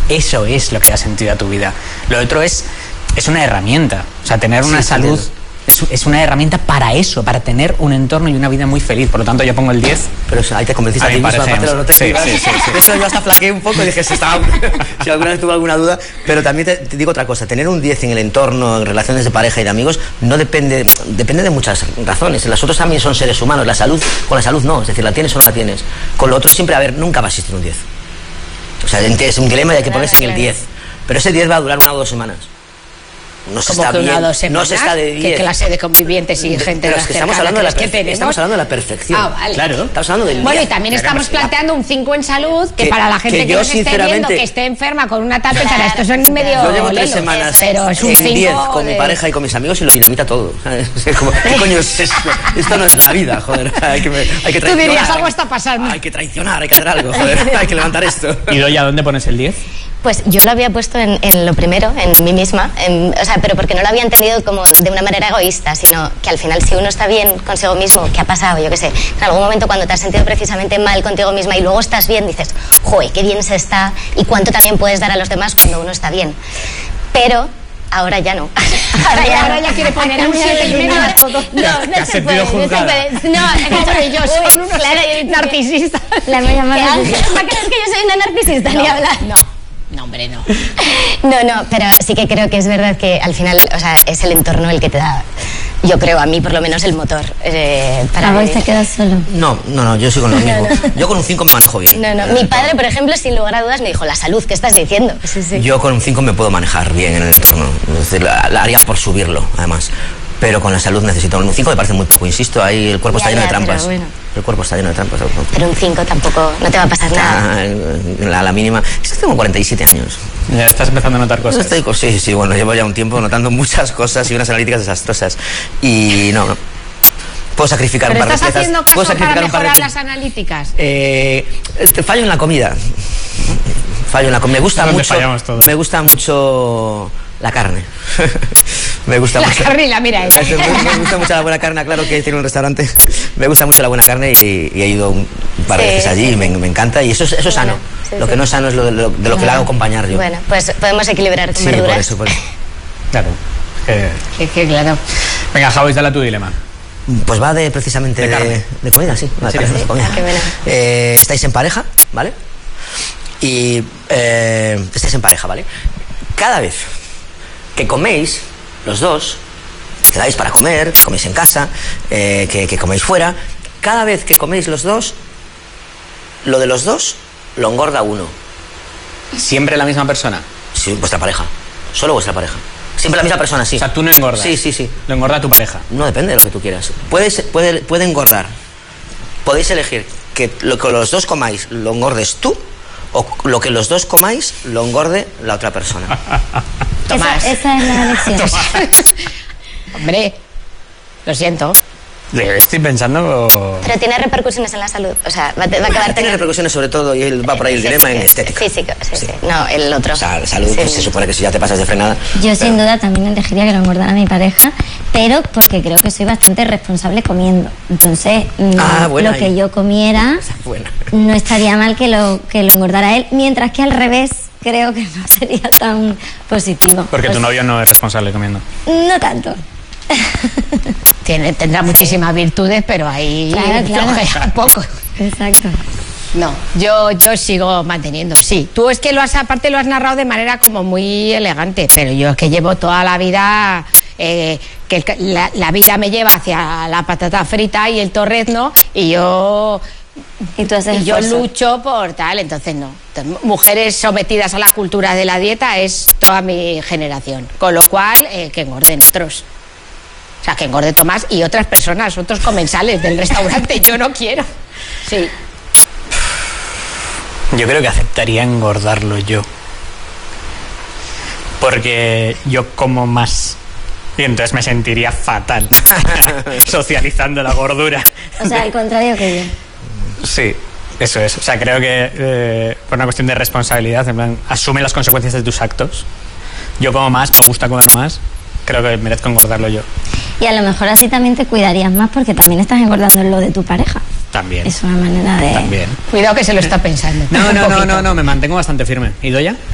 eso es lo que da sentido a tu vida. Lo otro es una herramienta. O sea, tener una salud es una herramienta para eso, para tener un entorno y una vida muy feliz. Por lo tanto, yo pongo el 10. Pero ahí te convenciste a ti mismo, aparte lo noté. Sí. De hecho, yo hasta flaqueé un poco y dije, si alguna vez tuve alguna duda. Pero también te digo otra cosa, tener un 10 en el entorno, en relaciones de pareja y de amigos, no depende de muchas razones. Los otros también son seres humanos, con la salud no, es decir, la tienes o no la tienes. Con lo otro siempre, nunca va a existir un 10. O sea, es un dilema y hay que ponerse en el 10. Pero ese 10 va a durar 1 o 2 semanas. No se está bien, no se está de 10. ¿Qué clase de convivientes y gente pero es que estamos hablando de la perfección. Ah, vale. Claro. Estamos hablando del bueno, y también estamos planteando un 5 en salud, que para la gente que nos esté viendo, que esté enferma con una tal pensará, estos son medio... Yo llevo 3 semanas pero es un en 10 con mi pareja y con mis amigos y lo dinamita todo. ¿Qué coño es esto? Esto no es la vida, joder. Hay que traicionar. Tú dirías, algo está pasando. Hay que traicionar, hay que hacer algo, joder. Hay que levantar esto. ¿Y Doya, dónde pones el 10? Pues yo lo había puesto en lo primero, en mí misma, o sea, pero porque no lo había entendido como de una manera egoísta, sino que al final si uno está bien consigo mismo, ¿qué ha pasado? Yo qué sé, en algún momento cuando te has sentido precisamente mal contigo misma y luego estás bien, dices, joder, qué bien se está y cuánto también puedes dar a los demás cuando uno está bien. Pero ahora ya no. Ahora ya quiere poner un 7,5 a todo. No se puede. No, hombre, yo soy una narcisista. La voy a llamar. ¿Va a creer que yo soy una narcisista? Ni hablar. No, hombre, no. No, pero sí que creo que es verdad que al final, o sea, es el entorno el que te da, yo creo, a mí por lo menos el motor para vivir. ¿Te quedas solo? No, yo sigo con lo mismo. Yo con un 5 me manejo bien. Mi padre, por ejemplo, sin lugar a dudas me dijo, la salud, ¿qué estás diciendo? Sí. Yo con un 5 me puedo manejar bien en el entorno. Es decir, la haría por subirlo, además. Pero con la salud necesito un 5, me parece muy poco, insisto, ahí el cuerpo está lleno de trampas. Bueno. El cuerpo está lleno de trampas. Pero un 5 tampoco, no te va a pasar nada. A la mínima. Es que tengo 47 años. Ya estás empezando a notar cosas. Sí, bueno, llevo ya un tiempo notando muchas cosas y unas analíticas desastrosas. Y no. Puedo sacrificar un par de piezas. ¿Pero estás haciendo caso para mejorar las analíticas? Fallo en la comida. Me gusta mucho la carne. Me gusta mucho. La carne y la mira. Me gusta mucho la buena carne, claro que tiene un restaurante. Me gusta mucho la buena carne y he ido un par de veces allí y me encanta. Y eso es sano. Lo que no es sano es de lo que le hago acompañar yo. Bueno, pues podemos equilibrar con verduras. Por eso. Claro. Claro. Venga, Javi, dale tu dilema. Pues va precisamente de comida, sí. De comida. Estáis en pareja, ¿vale? Y estáis en pareja, ¿vale? Cada vez que coméis, los dos, quedáis para comer, que coméis en casa, que coméis fuera, cada vez que coméis los dos, lo de los dos lo engorda uno. ¿Siempre la misma persona? Sí, vuestra pareja. Solo vuestra pareja. Siempre la misma persona, sí. O sea, tú no engordas. Sí. Lo engorda tu pareja. No, depende de lo que tú quieras. Puede engordar. Podéis elegir que lo que los dos comáis lo engordes tú o lo que los dos comáis lo engorde la otra persona. Tomás. Esa es la elección. Hombre, lo siento. Estoy pensando... Pero tiene repercusiones en la salud, o sea, va a acabar... Tiene repercusiones sobre todo, y él va por ahí el dilema en estética. Físico, sí. No, el otro. O sea, salud, pues se supone que si ya te pasas de frenada... Yo sin duda también elegiría que lo engordara mi pareja, pero porque creo que soy bastante responsable comiendo. Entonces, lo que yo comiera no estaría mal que lo engordara él, mientras que al revés creo que no sería tan positivo. Porque tu novio no es responsable comiendo. No tanto. Tendrá muchísimas virtudes, pero ahí claro. Poco. Exacto. No, yo sigo manteniendo, sí. Tú es que aparte lo has narrado de manera como muy elegante, pero yo es que llevo toda la vida, que la vida me lleva hacia la patata frita y el torrezno, y yo lucho por tal, entonces no. Entonces, mujeres sometidas a la cultura de la dieta es toda mi generación, con lo cual que engorden otros. O sea, que engorde Tomás y otras personas, otros comensales del restaurante. Yo no quiero. Sí. Yo creo que aceptaría engordarlo yo. Porque yo como más. Y entonces me sentiría fatal socializando la gordura. O sea, al contrario que yo. Sí, eso es. O sea, creo que por una cuestión de responsabilidad, en plan, asume las consecuencias de tus actos. Yo como más, me gusta comer más. Creo que merezco engordarlo yo. Y a lo mejor así también te cuidarías más porque también estás engordando lo de tu pareja. También. Es una manera de... También. Cuidado que se lo está pensando. No, me mantengo bastante firme. ¿Y Doya?